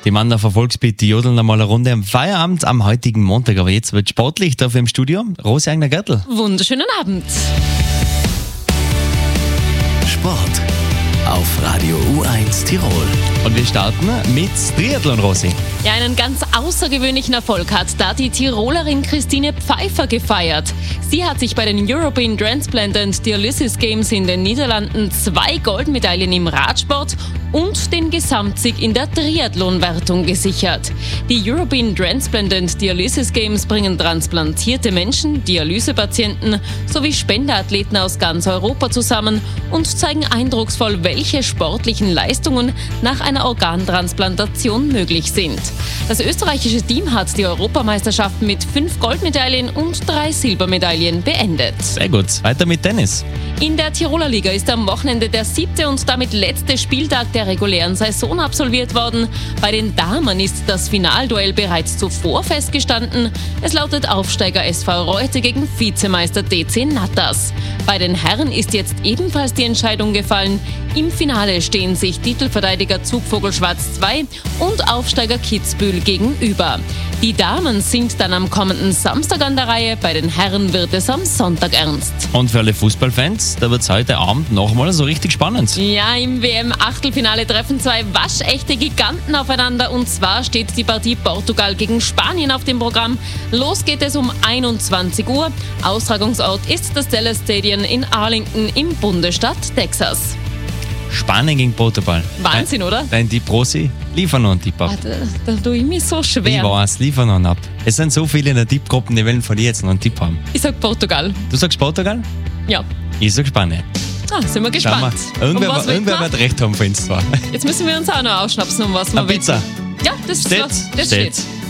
Die Männer Volksbeat, die jodeln einmal eine Runde am Feierabend am heutigen Montag. Aber jetzt wird sportlich dafür im Studio. Rosi Eigner-Gärtl. Wunderschönen Abend. Sport auf Radio U1 Tirol. Und wir starten mit Triathlon, Rosi. Ja, einen ganz außergewöhnlichen Erfolg hat da die Tirolerin Christine Pfeiffer gefeiert. Sie hat sich bei den European Transplant and Dialysis Games in den Niederlanden 2 Goldmedaillen im Radsport und den Gesamtsieg in der Triathlon-Wertung gesichert. Die European Transplant and Dialysis Games bringen transplantierte Menschen, Dialysepatienten sowie Spenderathleten aus ganz Europa zusammen und zeigen eindrucksvoll, welche sportlichen Leistungen nach einer Organtransplantation möglich sind. Das österreichische Team hat die Europameisterschaft mit 5 Goldmedaillen und 3 Silbermedaillen beendet. Sehr gut. Weiter mit Tennis. In der Tiroler Liga ist am Wochenende der 7. und damit letzte Spieltag der regulären Saison absolviert worden. Bei den Damen ist das Finalduell bereits zuvor festgestanden. Es lautet Aufsteiger SV Reute gegen Vizemeister DC Natas. Bei den Herren ist jetzt ebenfalls die Entscheidung gefallen. Im Finale stehen sich Titelverteidiger Zugvogel Schwarz 2 und Aufsteiger Kitzbühel gegenüber. Die Damen sind dann am kommenden Samstag an der Reihe, bei den Herren wird es am Sonntag ernst. Und für alle Fußballfans, da wird es heute Abend nochmal so richtig spannend. Ja, im WM-Achtelfinale treffen 2 waschechte Giganten aufeinander und zwar steht die Partie Portugal gegen Spanien auf dem Programm. Los geht es um 21 Uhr. Austragungsort ist das Dallas Stadium in Arlington im Bundesstaat Texas. Spanien gegen Portugal. Wahnsinn, oder? Dein Tipp, Rosi, liefer noch einen Tipp ab. Da tue ich mich so schwer. Ich weiß, liefer noch einen ab. Es sind so viele in der Tippgruppe, die wollen von dir jetzt noch einen Tipp haben. Ich sag Portugal. Du sagst Portugal? Ja. Ich sag Spanien. Sind wir gespannt. Irgendwer wird recht haben von uns zwar. Jetzt müssen wir uns auch noch ausschnapsen, um was wir Eine Pizza. Ja, das Steht's? steht.